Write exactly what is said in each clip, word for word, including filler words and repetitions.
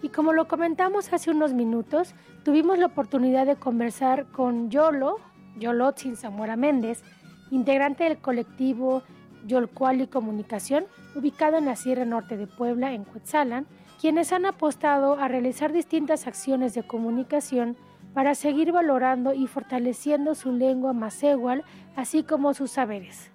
Y como lo comentamos hace unos minutos, tuvimos la oportunidad de conversar con Yolo, Yolotzin Zamora Méndez, integrante del colectivo Yolcuali Comunicación, ubicado en la Sierra Norte de Puebla, en Cuetzalan, quienes han apostado a realizar distintas acciones de comunicación para seguir valorando y fortaleciendo su lengua maséhual, así como sus saberes.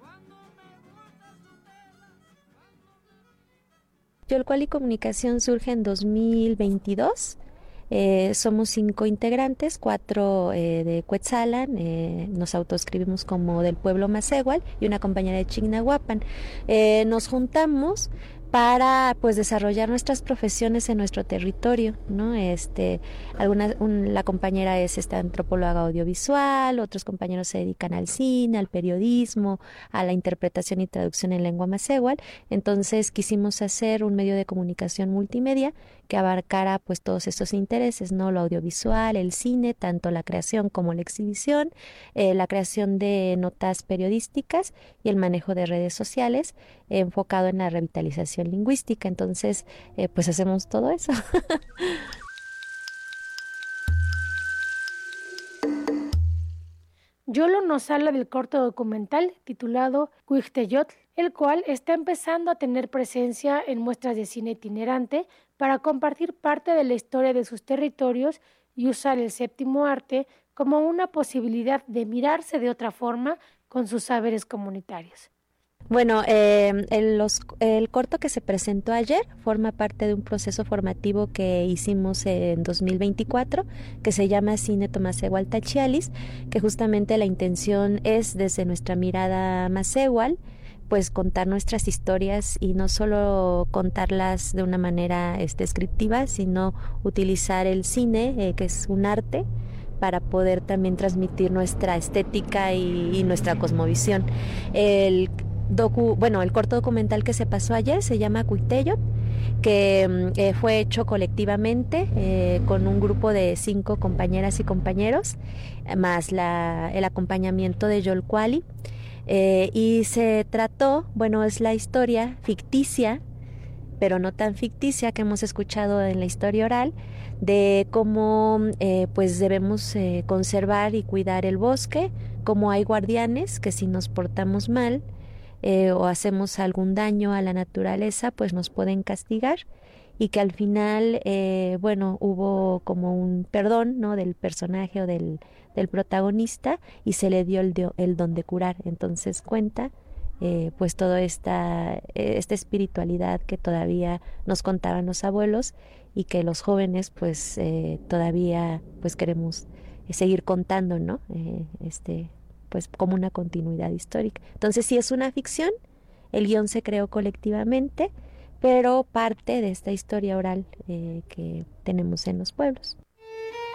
Yolcuali Comunicación surge en dos mil veintidós. Eh, somos cinco integrantes, cuatro eh, de Cuetzalan, eh, nos autoescribimos como del pueblo maséhual y una compañera de Chignahuapan. Eh, nos juntamos para pues desarrollar nuestras profesiones en nuestro territorio, ¿no? Este, alguna, un, la compañera es esta antropóloga audiovisual, otros compañeros se dedican al cine, al periodismo, a la interpretación y traducción en lengua maséhual. Entonces quisimos hacer un medio de comunicación multimedia que abarcara pues todos estos intereses, ¿no? Lo audiovisual, el cine, tanto la creación como la exhibición, eh, la creación de notas periodísticas y el manejo de redes sociales, eh, enfocado en la revitalización lingüística. Entonces, eh, pues hacemos todo eso. Yolo nos habla del corto documental titulado Cuixteyotl, el cual está empezando a tener presencia en muestras de cine itinerante para compartir parte de la historia de sus territorios y usar el séptimo arte como una posibilidad de mirarse de otra forma con sus saberes comunitarios. Bueno, eh, el, los, el corto que se presentó ayer forma parte de un proceso formativo que hicimos en dos mil veinticuatro, que se llama Cine Tomaséhual Tachialis, que justamente la intención es, desde nuestra mirada maséhual, pues contar nuestras historias y no solo contarlas de una manera este, descriptiva, sino utilizar el cine, eh, que es un arte, para poder también transmitir nuestra estética y, y nuestra cosmovisión. El Docu, bueno, el corto documental que se pasó ayer se llama Cuixteyotl, que eh, fue hecho colectivamente eh, con un grupo de cinco compañeras y compañeros, más la, el acompañamiento de Yolcuali, eh, y se trató, bueno, es la historia ficticia, pero no tan ficticia que hemos escuchado en la historia oral, de cómo eh, pues debemos eh, conservar y cuidar el bosque, cómo hay guardianes que si nos portamos mal, Eh, o hacemos algún daño a la naturaleza, pues nos pueden castigar, y que al final, eh, bueno, hubo como un perdón, ¿no? Del personaje o del, del protagonista, y se le dio el, el don de curar. Entonces cuenta eh, pues toda esta, esta espiritualidad que todavía nos contaban los abuelos y que los jóvenes pues eh, todavía pues queremos seguir contando, ¿no? Eh, este pues como una continuidad histórica. Entonces sí es una ficción, el guión se creó colectivamente, pero parte de esta historia oral eh, que tenemos en los pueblos.